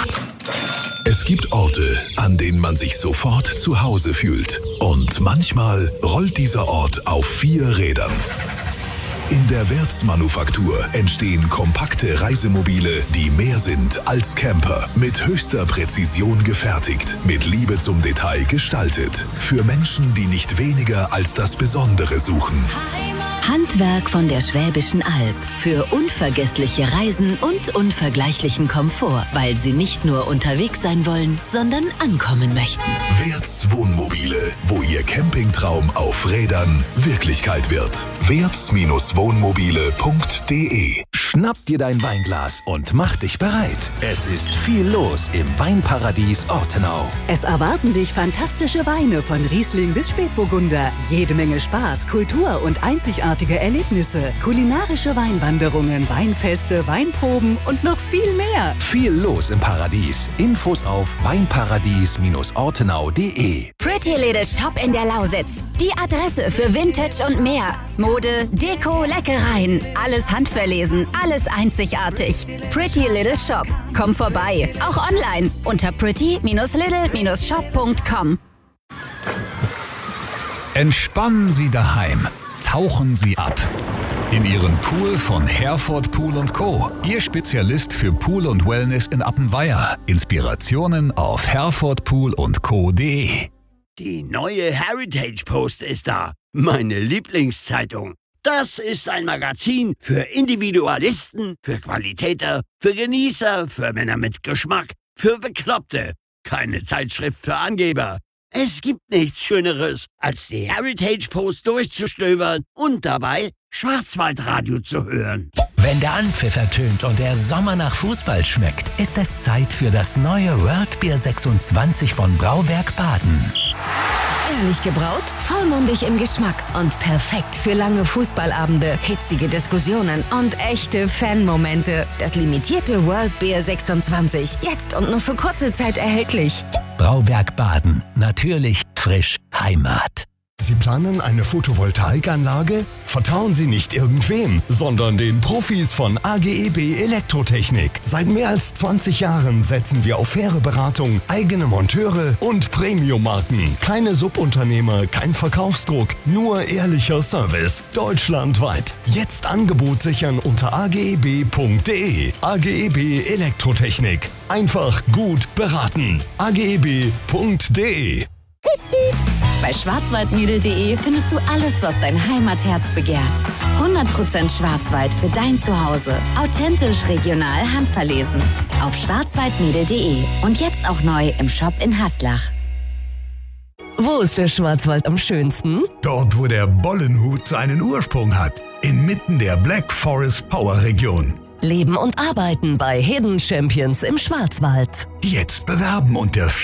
Es gibt Orte, an denen man sich sofort zu Hause fühlt. Und manchmal rollt dieser Ort auf 4 Rädern. In der Wertz Manufaktur entstehen kompakte Reisemobile, die mehr sind als Camper. Mit höchster Präzision gefertigt, mit Liebe zum Detail gestaltet. Für Menschen, die nicht weniger als das Besondere suchen. Handwerk von der Schwäbischen Alb. Für unvergessliche Reisen und unvergleichlichen Komfort, weil sie nicht nur unterwegs sein wollen, sondern ankommen möchten. Wertz Wohnmobile, wo Ihr Campingtraum auf Rädern Wirklichkeit wird. wertz-wohnmobile.de. Schnapp dir dein Weinglas und mach dich bereit. Es ist viel los im Weinparadies Ortenau. Es erwarten dich fantastische Weine von Riesling bis Spätburgunder. Jede Menge Spaß, Kultur und einzigartige Erlebnisse. Kulinarische Weinwanderungen, Weinfeste, Weinproben und noch viel mehr. Viel los im Paradies. Infos auf weinparadies-ortenau.de. Pretty Little Shop in der Lausitz. Die Adresse für Vintage und mehr. Mode, Deko, Leckereien. Alles handverlesen, alles einzigartig. Pretty Little Shop. Komm vorbei. Auch online unter pretty-little-shop.com. Entspannen Sie daheim. Tauchen Sie ab. In Ihren Pool von Herford Pool & Co. Ihr Spezialist für Pool und Wellness in Appenweier. Inspirationen auf herfordpoolundco.de. Die neue Heritage Post ist da. Meine Lieblingszeitung. Das ist ein Magazin für Individualisten, für Qualitäter, für Genießer, für Männer mit Geschmack, für Bekloppte. Keine Zeitschrift für Angeber. Es gibt nichts Schöneres, als die Heritage Post durchzustöbern und dabei Schwarzwaldradio zu hören. Wenn der Anpfiff ertönt und der Sommer nach Fußball schmeckt, ist es Zeit für das neue World Beer 26 von Brauwerk Baden. Ehrlich gebraut, vollmundig im Geschmack und perfekt für lange Fußballabende, hitzige Diskussionen und echte Fanmomente. Das limitierte World Beer 26, jetzt und nur für kurze Zeit erhältlich. Brauwerk Baden. Natürlich frisch Heimat. Sie planen eine Photovoltaikanlage? Vertrauen Sie nicht irgendwem, sondern den Profis von AGEB Elektrotechnik. Seit mehr als 20 Jahren setzen wir auf faire Beratung, eigene Monteure und Premium-Marken. Keine Subunternehmer, kein Verkaufsdruck, nur ehrlicher Service. Deutschlandweit. Jetzt Angebot sichern unter ageb.de. AGEB Elektrotechnik. Einfach gut beraten. ageb.de. Bei schwarzwaldmädel.de findest du alles, was dein Heimatherz begehrt. 100% Schwarzwald für dein Zuhause. Authentisch, regional, handverlesen. Auf schwarzwaldmädel.de und jetzt auch neu im Shop in Haslach. Wo ist der Schwarzwald am schönsten? Dort, wo der Bollenhut seinen Ursprung hat. Inmitten der Black Forest Power Region. Leben und arbeiten bei Hidden Champions im Schwarzwald. Jetzt bewerben unter